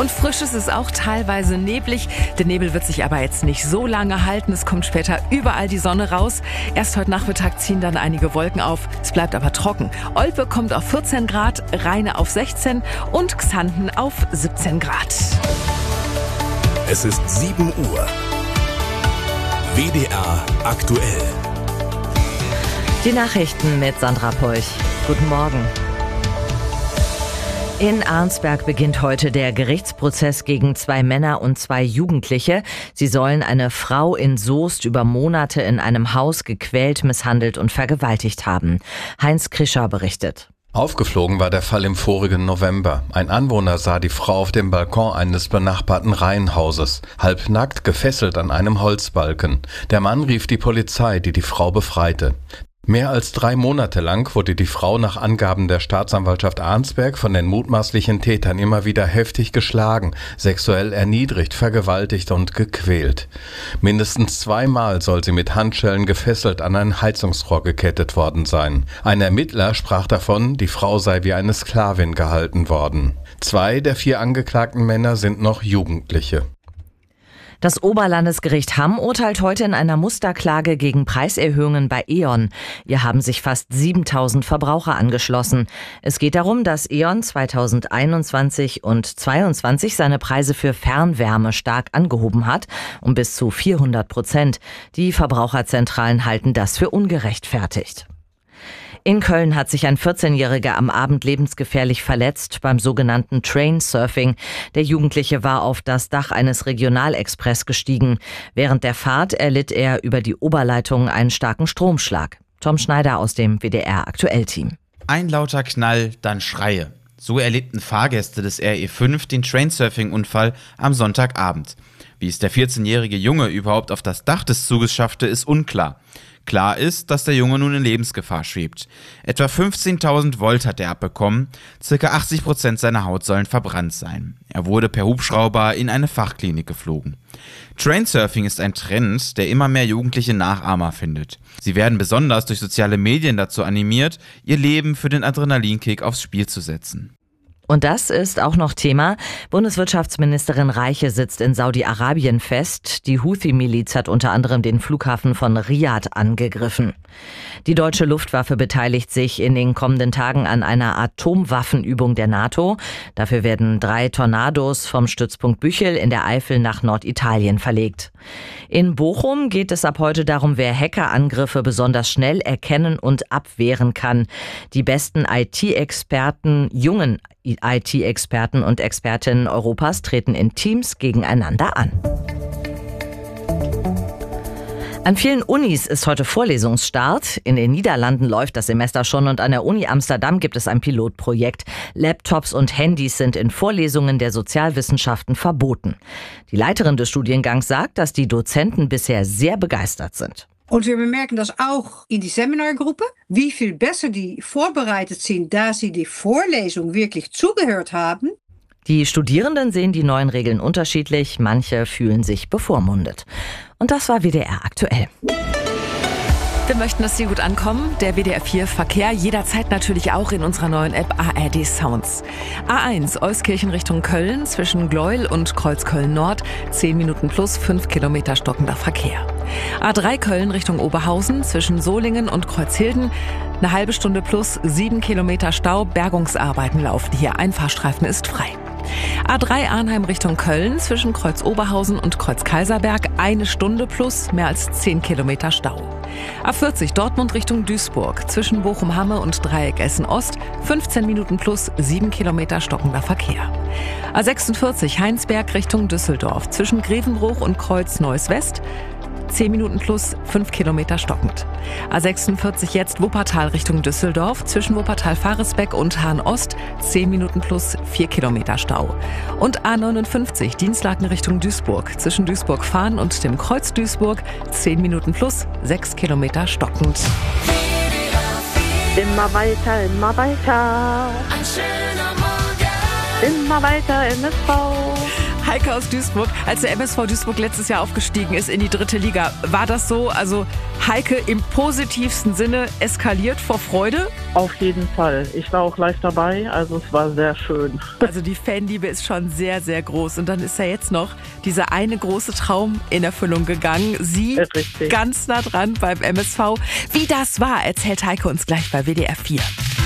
Und frisch ist es auch, teilweise neblig. Der Nebel wird sich aber jetzt nicht so lange halten. Es kommt später überall die Sonne raus. Erst heute Nachmittag ziehen dann einige Wolken auf. Es bleibt aber trocken. Olpe kommt auf 14 Grad, Rheine auf 16 und Xanten auf 17 Grad. Es ist 7 Uhr. WDR aktuell. Die Nachrichten mit Sandra Peuch. Guten Morgen. In Arnsberg beginnt heute der Gerichtsprozess gegen 2 Männer und 2 Jugendliche. Sie sollen eine Frau in Soest über Monate in einem Haus gequält, misshandelt und vergewaltigt haben. Heinz Krischer berichtet. Aufgeflogen war der Fall im vorigen November. Ein Anwohner sah die Frau auf dem Balkon eines benachbarten Reihenhauses, halbnackt gefesselt an einem Holzbalken. Der Mann rief die Polizei, die die Frau befreite. Mehr als 3 Monate lang wurde die Frau nach Angaben der Staatsanwaltschaft Arnsberg von den mutmaßlichen Tätern immer wieder heftig geschlagen, sexuell erniedrigt, vergewaltigt und gequält. Mindestens 2-mal soll sie mit Handschellen gefesselt an ein Heizungsrohr gekettet worden sein. Ein Ermittler sprach davon, die Frau sei wie eine Sklavin gehalten worden. 2 der 4 angeklagten Männer sind noch Jugendliche. Das Oberlandesgericht Hamm urteilt heute in einer Musterklage gegen Preiserhöhungen bei E.ON. Ihr haben sich fast 7.000 Verbraucher angeschlossen. Es geht darum, dass E.ON 2021 und 2022 seine Preise für Fernwärme stark angehoben hat, um bis zu 400%. Die Verbraucherzentralen halten das für ungerechtfertigt. In Köln hat sich ein 14-Jähriger am Abend lebensgefährlich verletzt beim sogenannten Train-Surfing. Der Jugendliche war auf das Dach eines Regionalexpress gestiegen. Während der Fahrt erlitt er über die Oberleitung einen starken Stromschlag. Tom Schneider aus dem WDR-Aktuell-Team. Ein lauter Knall, dann Schreie. So erlebten Fahrgäste des RE5 den Trainsurfing-Unfall am Sonntagabend. Wie es der 14-jährige Junge überhaupt auf das Dach des Zuges schaffte, ist unklar. Klar ist, dass der Junge nun in Lebensgefahr schwebt. Etwa 15.000 Volt hat er abbekommen, ca. 80% seiner Haut sollen verbrannt sein. Er wurde per Hubschrauber in eine Fachklinik geflogen. Trainsurfing ist ein Trend, der immer mehr jugendliche Nachahmer findet. Sie werden besonders durch soziale Medien dazu animiert, ihr Leben für den Adrenalinkick aufs Spiel zu setzen. Und das ist auch noch Thema. Bundeswirtschaftsministerin Reiche sitzt in Saudi-Arabien fest. Die Houthi-Miliz hat unter anderem den Flughafen von Riyadh angegriffen. Die deutsche Luftwaffe beteiligt sich in den kommenden Tagen an einer Atomwaffenübung der NATO. Dafür werden 3 Tornados vom Stützpunkt Büchel in der Eifel nach Norditalien verlegt. In Bochum geht es ab heute darum, wer Hackerangriffe besonders schnell erkennen und abwehren kann. Die besten IT-Experten, jungen IT-Experten und Expertinnen Europas treten in Teams gegeneinander an. An vielen Unis ist heute Vorlesungsstart. In den Niederlanden läuft das Semester schon und an der Uni Amsterdam gibt es ein Pilotprojekt. Laptops und Handys sind in Vorlesungen der Sozialwissenschaften verboten. Die Leiterin des Studiengangs sagt, dass die Dozenten bisher sehr begeistert sind. Und wir bemerken das auch in die Seminargruppen, wie viel besser die vorbereitet sind, da sie die Vorlesung wirklich zugehört haben. Die Studierenden sehen die neuen Regeln unterschiedlich, manche fühlen sich bevormundet. Und das war WDR aktuell. Wir möchten, dass Sie gut ankommen. Der WDR 4 Verkehr jederzeit natürlich auch in unserer neuen App ARD Sounds. A1 Euskirchen Richtung Köln zwischen Gleuel und Kreuzköln Nord 10 Minuten plus 5 Kilometer stockender Verkehr. A3 Köln Richtung Oberhausen zwischen Solingen und Kreuzhilden eine halbe Stunde plus 7 Kilometer Stau. Bergungsarbeiten laufen hier. Ein Fahrstreifen ist frei. A3 Arnheim Richtung Köln zwischen Kreuz Oberhausen und Kreuz Kaiserberg 1 Stunde plus mehr als 10 Kilometer Stau. A40 Dortmund Richtung Duisburg zwischen Bochum-Hamme und Dreieck Essen-Ost 15 Minuten plus 7 Kilometer stockender Verkehr. A46 Heinsberg Richtung Düsseldorf zwischen Grevenbruch und Kreuz Neuss-West 10 Minuten plus 5 Kilometer stockend. A46 jetzt Wuppertal Richtung Düsseldorf zwischen Wuppertal-Faresbeck und Hahn-Ost 10 Minuten plus 4 Kilometer Stau. Und A59 Dienstlaken Richtung Duisburg zwischen Duisburg-Fahn und dem Kreuz Duisburg 10 Minuten plus 6 Kilometer stockend. Immer weiter, immer weiter. Ein schöner Morgen. Immer weiter MSV. Heike aus Duisburg, als der MSV Duisburg letztes Jahr aufgestiegen ist in die 3. Liga, war das so, also Heike im positivsten Sinne eskaliert vor Freude? Auf jeden Fall. Ich war auch live dabei, also es war sehr schön. Also die Fanliebe ist schon sehr, sehr groß. Und dann ist ja jetzt noch dieser eine große Traum in Erfüllung gegangen. Sie Richtig. ganz nah dran beim MSV. Wie das war, erzählt Heike uns gleich bei WDR 4.